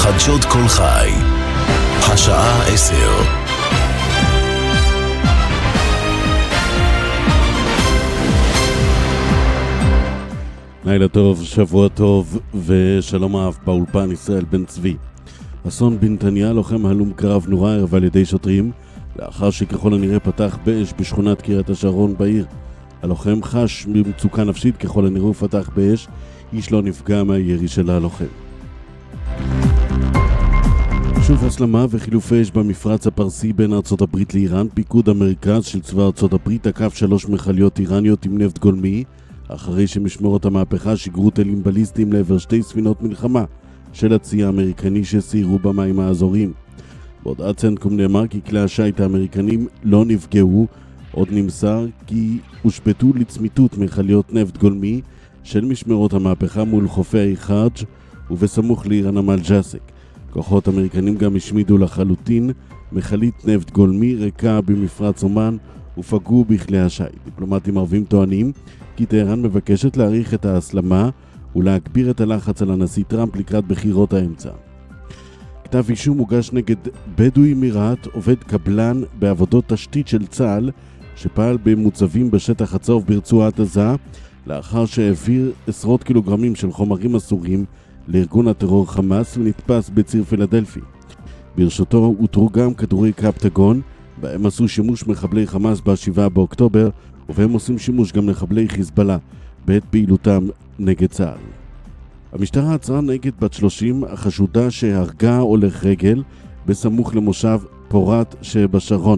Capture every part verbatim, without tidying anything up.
חדשות כל חי, השעה עשר. לילה טוב, שבוע טוב ושלום אהב באולפן ישראל בן צבי. אסון בנתניה, לוחם הלום קרב נורה ערב על ידי שוטרים לאחר שככל הנראה פתח באש בשכונת קריית השרון בעיר. הלוחם חש במצוקה נפשית, ככל הנראה הוא פתח באש, איש לא נפגע מהירי של הלוחם. שוב הסלמה וחילופי אש במפרץ הפרסי בין ארצות הברית לאיראן. פיקוד המרכז של צבא ארצות הברית תקף שלוש מכליות איראניות עם נפט גולמי אחרי שמשמרות המהפכה שיגרו טילים בליסטיים לעבר שתי ספינות מלחמה של הצי האמריקני שסיירו במים האזוריים. בהודעת סנטקום נאמר כי כלי השיט האמריקנים לא נפגעו. עוד נמסר כי הושבתו לצמיתות מכליות נפט גולמי של משמרות המהפכה מול חופי האי-חאג' ובסמוך לעיר הנמל ג'אסק. כוחות אמריקנים גם השמידו לחלוטין מכלית נפט גולמי ריקה במפרץ אומן ופגעו בכלי השיט. דיפלומטים ערבים טוענים כי טהרן מבקשת להאריך את ההסלמה ולהגביר את הלחץ על הנשיא טראמפ לקראת בחירות האמצע. כתב אישום הוגש נגד בדואי מירת, עובד קבלן בעבודות תשתית של צה"ל שפעל במוצבים בשטח הצהוב ברצועת עזה לאחר שהעביר עשרות קילוגרמים של חומרים אסורים לארגון הטרור חמאס ונתפס בציר פילדלפי. ברשותו הותרו גם כדורי קפטגון בהם עשו שימוש מחבלי חמאס ב-שבעה באוקטובר ובהם עושים שימוש גם לחבלי חיזבאללה בעת פעילותם נגד צה"ל. המשטרה עצרה נגד בת שלושים החשודה שהרגה הולך רגל בסמוך למושב פורת שבשרון.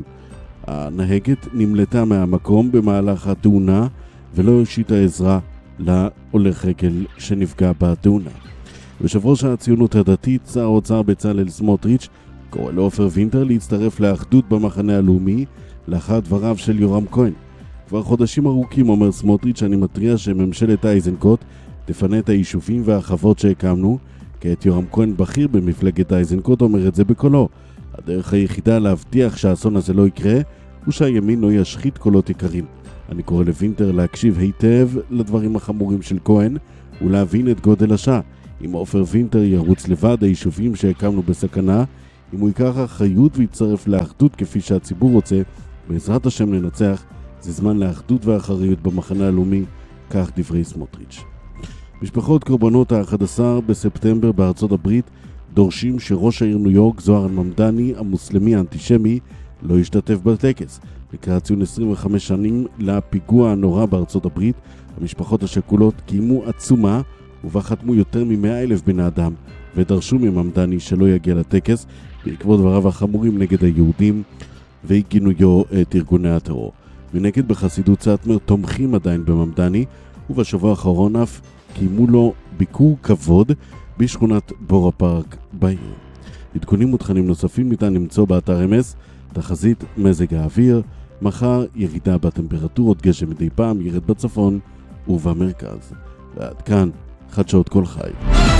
הנהגת נמלטה מהמקום במהלך התאונה ולא הושיטה עזרה להולך רגל שנפגע בתאונה. יושב ראש הציונות הדתית, שר האוצר בצלאל סמוטריץ', קורא לעופר וינטר להצטרף לאחדות במחנה הלאומי לאחר דבריו של יורם כהן. כבר חודשים ארוכים אומר סמוטריץ', אני מתריע שממשלת אייזנקוט תפנה את היישובים והחוות שהקמנו. כעת יורם כהן בכיר במפלגת אייזנקוט אומר את זה בקולו. הדרך היחידה להבטיח שהאסון הזה לא יקרה הוא שהימין לא ישחית קולות יקרים. אני קורא לוינטר להקשיב היטב לדברים החמורים של כהן ולהבין את גודל השעה. אם עופר וינטר ירוץ לבד, היישובים שהקמנו בסכנה. אם הוא ייקח אחריות ויצטרף לאחדות כפי שהציבור רוצה, בעזרת השם ננצח. זה זמן לאחדות ואחריות במחנה הלאומי, כך דברי סמוטריץ'. משפחות קורבנות ה-אחד עשר בספטמבר בארצות הברית דורשים שראש העיר ניו יורק זוהר ממדני המוסלמי האנטישמי לא ישתתף בטקס. לקראת ציון עשרים וחמש שנים לפיגוע הנורא בארצות הברית, המשפחות השכולות קיימו עצומה ובה חתמו יותר מ-מאה אלף בני אדם ודרשו מממדני שלא יגיע לטקס בעקבות דבריו החמורים נגד היהודים והגינויו את ארגוני הטרור. מנגד בחסידות סאטמר תומכים עדיין בממדני ובשבוע האחרון אף קיימו לו ביקור כבוד בשכונת בורה פארק בעיר. עדכונים ותכנים נוספים ניתן למצוא באתר אמס. תחזית מזג האוויר, מחר ירידה בטמפרטורות, גשם מדי פעם, ירד בצפון ובמרכז. ועד כאן חדשות כל חי.